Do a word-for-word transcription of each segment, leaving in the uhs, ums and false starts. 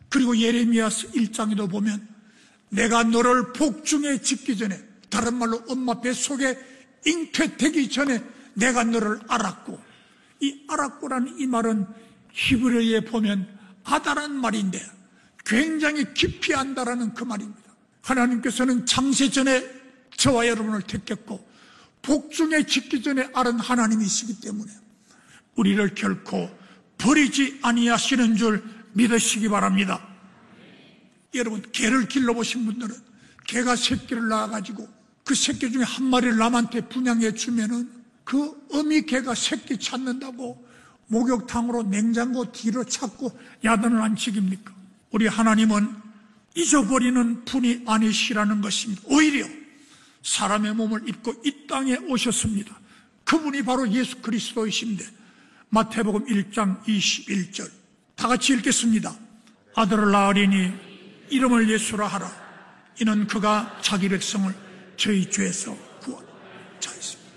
그리고 예레미야서 일 장에도 보면 내가 너를 복중에 짓기 전에, 다른 말로 엄마 뱃속에 잉태되기 전에 내가 너를 알았고, 이 알았고라는 이 말은 히브리어에 보면 아다란 말인데 굉장히 깊이 안다라는 그 말입니다. 하나님께서는 창세 전에 저와 여러분을 택했고 복중에 짓기 전에 알은 하나님이시기 때문에 우리를 결코 버리지 아니하시는 줄 믿으시기 바랍니다. 여러분, 개를 길러보신 분들은 개가 새끼를 낳아가지고 그 새끼 중에 한 마리를 남한테 분양해 주면은 그 어미 개가 새끼 찾는다고 목욕탕으로 냉장고 뒤로 찾고 야단을 안 치깁니까? 우리 하나님은 잊어버리는 분이 아니시라는 것입니다. 오히려 사람의 몸을 입고 이 땅에 오셨습니다. 그분이 바로 예수 그리스도이신데 마태복음 일 장 이십일 절 다 같이 읽겠습니다. 아들을 낳으리니 이름을 예수라 하라. 이는 그가 자기 백성을 저희 죄에서 구원하는 자였습니다.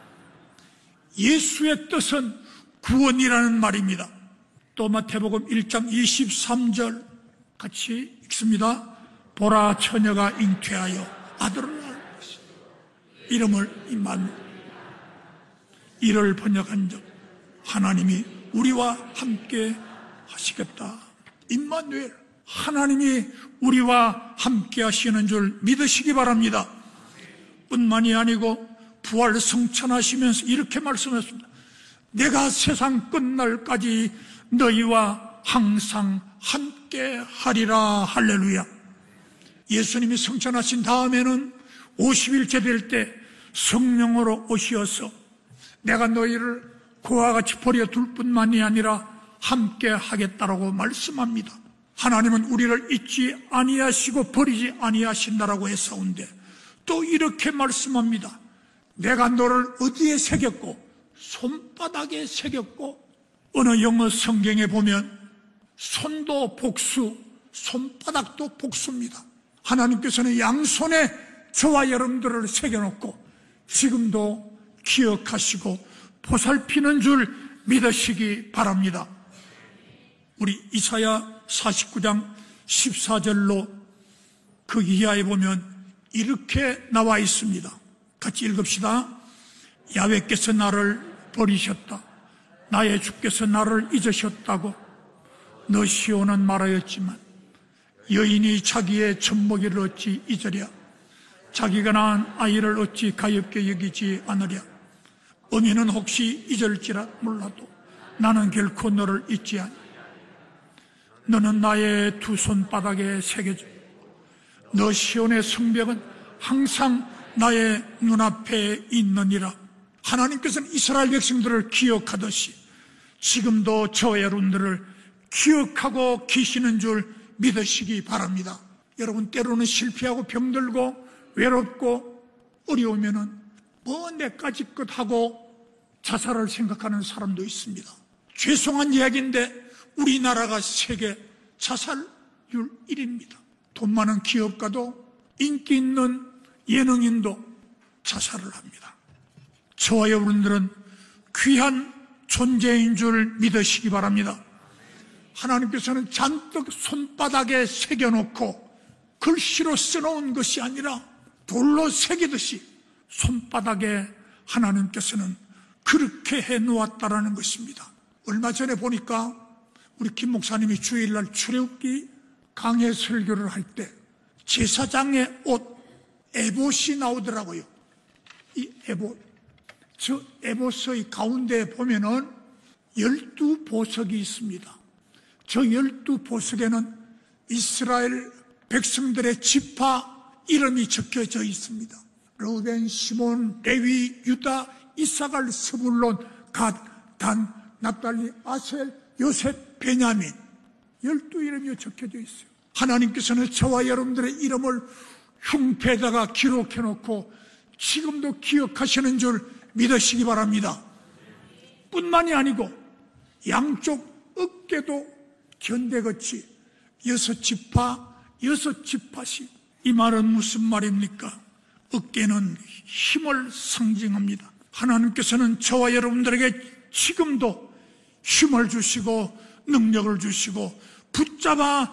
예수의 뜻은 구원이라는 말입니다. 또 마태복음 일 장 이십삼 절 같이 읽습니다. 보라, 처녀가 잉태하여 아들을 낳을 것이다. 이름을 임마누엘. 이를 번역한 적 하나님이 우리와 함께 하시겠다. 임마누엘, 하나님이 우리와 함께 하시는 줄 믿으시기 바랍니다. 뿐만이 아니고 부활 성천하시면서 이렇게 말씀하셨습니다. 내가 세상 끝날까지 너희와 항상 함께 하리라. 할렐루야. 예수님이 성천하신 다음에는 오십 일째 될 때 성령으로 오시어서 내가 너희를 그와 같이 버려 둘 뿐만이 아니라 함께 하겠다라고 말씀합니다. 하나님은 우리를 잊지 아니하시고 버리지 아니하신다라고 했사온데 또 이렇게 말씀합니다. 내가 너를 어디에 새겼고 손바닥에 새겼고, 어느 영어 성경에 보면 손도 복수, 손바닥도 복수입니다. 하나님께서는 양손에 저와 여러분들을 새겨놓고 지금도 기억하시고 보살피는 줄 믿으시기 바랍니다. 우리 이사야 사십구 장 십사 절로 그 이하에 보면 이렇게 나와 있습니다. 같이 읽읍시다. 야훼께서 나를 버리셨다. 나의 주께서 나를 잊으셨다고 너 시온은 말하였지만 여인이 자기의 젖먹이를 어찌 잊으랴. 자기가 낳은 아이를 어찌 가엾게 여기지 않으랴. 어미는 혹시 잊을지라 몰라도 나는 결코 너를 잊지 않으랴. 너는 나의 두 손바닥에 새겨져 너 시온의 성벽은 항상 나의 눈앞에 있느니라. 하나님께서는 이스라엘 백성들을 기억하듯이 지금도 저 여러분들을 기억하고 계시는 줄 믿으시기 바랍니다. 여러분, 때로는 실패하고 병들고 외롭고 어려우면은 뭐 내까지 것 하고 자살을 생각하는 사람도 있습니다. 죄송한 이야기인데 우리나라가 세계 자살률 일 위입니다. 돈 많은 기업가도 인기 있는 예능인도 자살을 합니다. 저와 여러분들은 귀한 존재인 줄 믿으시기 바랍니다. 하나님께서는 잔뜩 손바닥에 새겨놓고 글씨로 써놓은 것이 아니라 돌로 새기듯이 손바닥에 하나님께서는 그렇게 해놓았다라는 것입니다. 얼마 전에 보니까 우리 김 목사님이 주일날 출애굽기 강해 설교를 할 때 제사장의 옷 에봇이 나오더라고요. 이 에봇, 저 에봇의 가운데 보면은 열두 보석이 있습니다. 저 열두 보석에는 이스라엘 백성들의 지파 이름이 적혀져 있습니다. 르벤, 시몬, 레위, 유다, 이사갈, 스불론, 갓, 단, 납달리, 아셀, 요셉, 베냐민, 열두 이름이 적혀져 있어요. 하나님께서는 저와 여러분들의 이름을 흉패에다가 기록해놓고 지금도 기억하시는 줄 믿으시기 바랍니다. 뿐만이 아니고 양쪽 어깨도 견대같이 여섯 지파, 여섯 지파씩. 이 말은 무슨 말입니까? 어깨는 힘을 상징합니다. 하나님께서는 저와 여러분들에게 지금도 힘을 주시고 능력을 주시고 붙잡아